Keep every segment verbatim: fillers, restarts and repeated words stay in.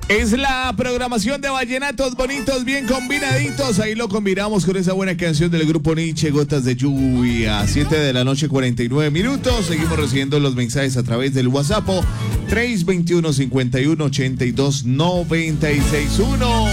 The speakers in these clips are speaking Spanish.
Es la programación de vallenatos bonitos, bien combinaditos. Ahí lo combinamos con esa buena canción del grupo Nietzsche, Gotas de Lluvia. siete de la noche, cuarenta y nueve minutos. Seguimos recibiendo los mensajes a través del WhatsApp tres dos uno, cinco uno, ocho dos, nueve seis uno.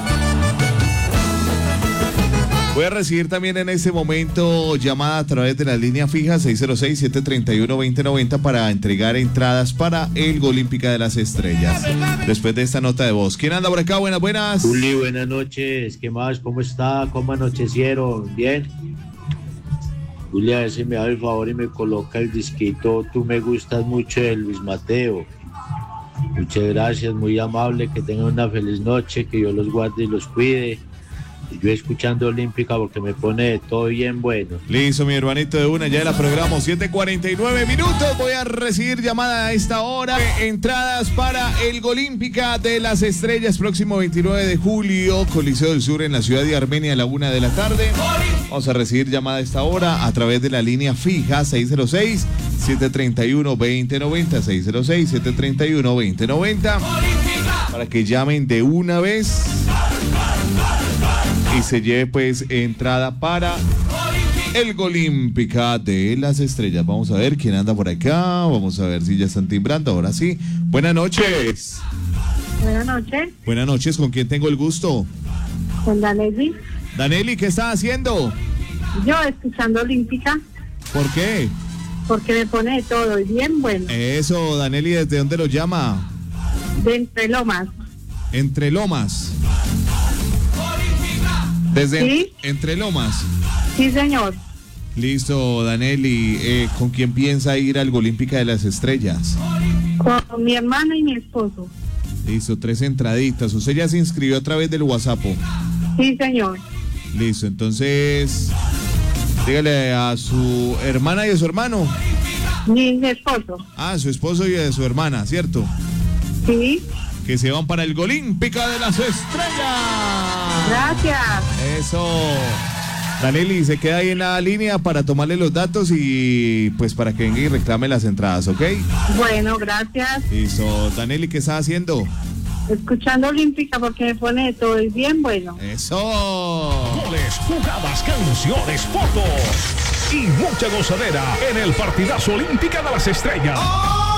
Voy a recibir también en este momento llamada a través de la línea fija seis cero seis, siete tres uno, dos cero nueve cero para entregar entradas para el Olímpica de las Estrellas. Después de esta nota de voz. ¿Quién anda por acá? Buenas, buenas. Juli, buenas noches. ¿Qué más? ¿Cómo está? ¿Cómo anochecieron? ¿Bien? Juli, a ver si me da el favor y me coloca el disquito Tú me gustas mucho de Luis Mateo. Muchas gracias, muy amable. Que tengan una feliz noche. Que Dios los guarde y los cuide. Yo escuchando Olímpica porque me pone todo bien bueno. Listo, mi hermanito, de una, ya la programo, siete cuarenta y nueve minutos. Voy a recibir llamada a esta hora. Entradas para el Olímpica de las Estrellas, próximo veintinueve de julio, Coliseo del Sur en la ciudad de Armenia a la una de la tarde. Vamos a recibir llamada a esta hora a través de la línea fija seis cero seis, siete tres uno, dos cero nueve cero, seis cero seis, siete tres uno, dos cero nueve cero, para que llamen de una vez y se lleve pues entrada para el Olímpica de las Estrellas. Vamos a ver quién anda por acá. Vamos a ver si ya están timbrando. Ahora sí. Buenas noches. Buenas noches. Buenas noches. ¿Con quién tengo el gusto? Con Daneli. Daneli, ¿qué está haciendo? Yo escuchando Olímpica. ¿Por qué? Porque me pone de todo y bien bueno. Eso, Daneli, ¿desde dónde lo llama? De Entre Lomas. Entre Lomas. Desde ¿Sí? Entre Lomas. Sí, señor. Listo, Daneli. Eh, ¿Con quién piensa ir al Olímpica de las Estrellas? Con mi hermano y mi esposo. Listo, tres entraditas. Usted ya se inscribió a través del WhatsApp. Sí, señor. Listo, entonces dígale a su hermana y a su hermano. Mi esposo. Ah, a su esposo y a su hermana, ¿cierto? Sí. Que se van para el Olímpica de las Estrellas. Gracias. Eso. Daneli, se queda ahí en la línea para tomarle los datos y pues para que venga y reclame las entradas, ¿ok? Bueno, gracias. Listo. Daneli, ¿qué está haciendo? Escuchando Olímpica porque me pone de todo y bien bueno. Eso. Goles, jugadas, canciones, fotos y mucha gozadera en el partidazo Olímpica de las Estrellas. ¡Oh!